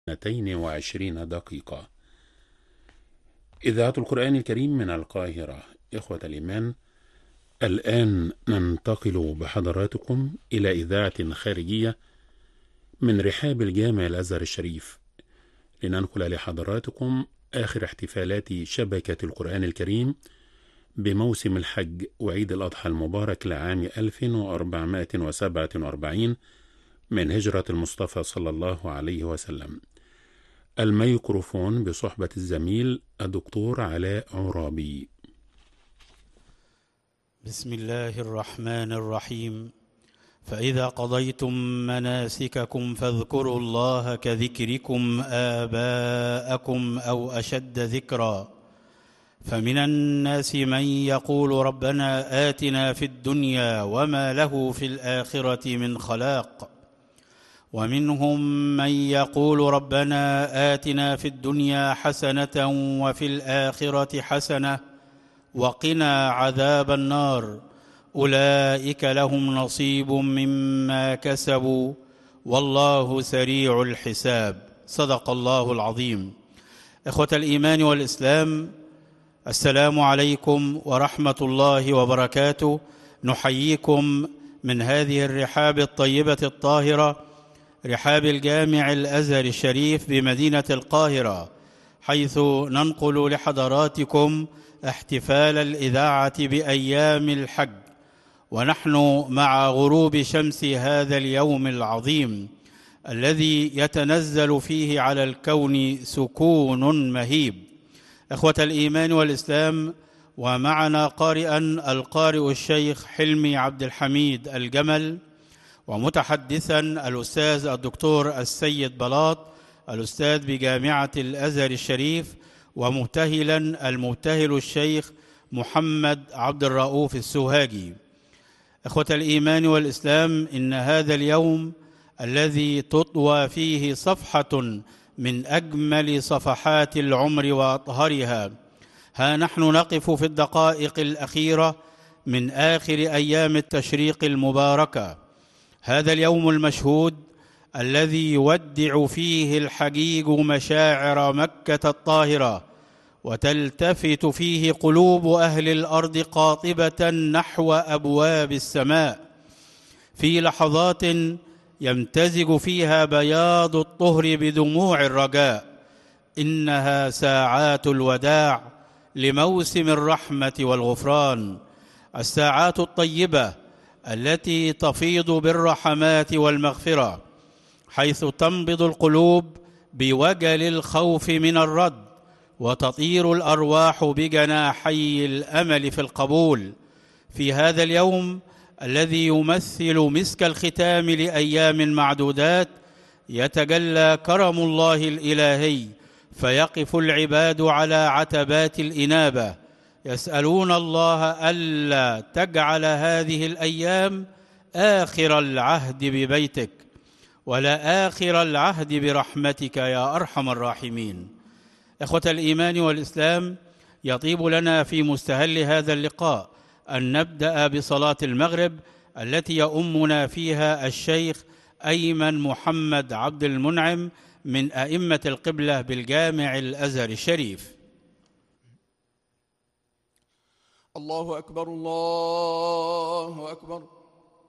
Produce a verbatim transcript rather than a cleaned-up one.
اثنتين وعشرين دقيقة. إذاعة القرآن الكريم من القاهرة. إخوة الإيمان، الآن ننتقل بحضراتكم إلى إذاعة خارجية من رحاب الجامع الأزهر الشريف، لننقل لحضراتكم آخر احتفالات شبكة القرآن الكريم بموسم الحج وعيد الأضحى المبارك لعام ألف وأربعمائة وسبعة وأربعين من هجرة المصطفى صلى الله عليه وسلم. الميكروفون بصحبة الزميل الدكتور علاء عرابي. بسم الله الرحمن الرحيم. فإذا قضيتم مناسككم فاذكروا الله كذكركم آباءكم أو أشد ذكرا. فمن الناس من يقول ربنا آتنا في الدنيا وما له في الآخرة من خلاق، ومنهم من يقول ربنا آتنا في الدنيا حسنة وفي الآخرة حسنة وقنا عذاب النار، أولئك لهم نصيب مما كسبوا والله سريع الحساب. صدق الله العظيم. إخوة الإيمان والإسلام، السلام عليكم ورحمة الله وبركاته. نحييكم من هذه الرحاب الطيبة الطاهرة، رحاب الجامع الأزهر الشريف بمدينة القاهرة، حيث ننقل لحضراتكم احتفال الإذاعة بأيام الحج، ونحن مع غروب شمس هذا اليوم العظيم الذي يتنزل فيه على الكون سكون مهيب. إخوة الإيمان والإسلام، ومعنا قارئا القارئ الشيخ حلمي عبد الحميد الجمل، ومتحدثا الأستاذ الدكتور السيد بلاط الأستاذ بجامعة الأزهر الشريف، ومبتهلا المبتهل الشيخ محمد عبد الرؤوف السوهاجي. إخوة الإيمان والإسلام، إن هذا اليوم الذي تطوى فيه صفحة من أجمل صفحات العمر وأطهرها، ها نحن نقف في الدقائق الأخيرة من آخر أيام التشريق المباركة. هذا اليوم المشهود الذي يودع فيه الحجيج مشاعر مكة الطاهرة، وتلتفت فيه قلوب أهل الأرض قاطبة نحو أبواب السماء، في لحظات يمتزج فيها بياض الطهر بدموع الرجاء. إنها ساعات الوداع لموسم الرحمة والغفران، الساعات الطيبة التي تفيض بالرحمات والمغفرة، حيث تنبض القلوب بوجل الخوف من الرد، وتطير الأرواح بجناحي الأمل في القبول. في هذا اليوم الذي يمثل مسك الختام لأيام معدودات، يتجلى كرم الله الإلهي، فيقف العباد على عتبات الإنابة يسألون الله ألا تجعل هذه الأيام آخر العهد ببيتك، ولا آخر العهد برحمتك يا أرحم الراحمين. إخوة الإيمان والإسلام، يطيب لنا في مستهل هذا اللقاء أن نبدأ بصلاة المغرب التي يؤمنا فيها الشيخ أيمن محمد عبد المنعم من أئمة القبلة بالجامع الأزهر الشريف. الله أكبر الله أكبر.